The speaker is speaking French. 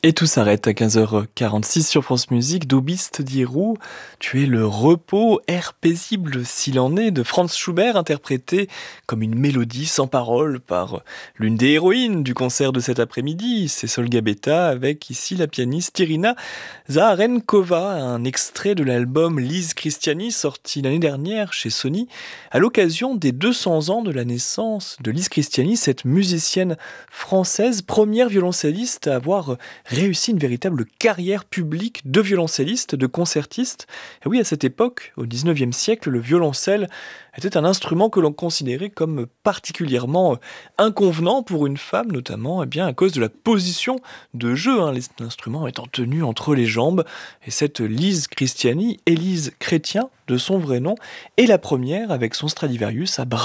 Et tout s'arrête à 15h46 sur France Musique. D'aubiste d'Hirou, tu es le repos, air paisible s'il en est, de Franz Schubert, interprété comme une mélodie sans parole par l'une des héroïnes du concert de cet après-midi. C'est Solga Beta avec ici la pianiste Irina Zaharenkova, un extrait de l'album Lise Christiani sorti l'année dernière chez Sony à l'occasion des 200 ans de la naissance de Lise Christiani, cette musicienne française, première violoncelliste à avoir réussi une véritable carrière publique de violoncelliste, de concertiste. Et oui, à cette époque, au XIXe siècle, le violoncelle était un instrument que l'on considérait comme particulièrement inconvenant pour une femme, notamment à cause de la position de jeu, l'instrument étant tenu entre les jambes. Et cette Lise Christiani, Élise Chrétien, de son vrai nom, est la première avec son Stradivarius à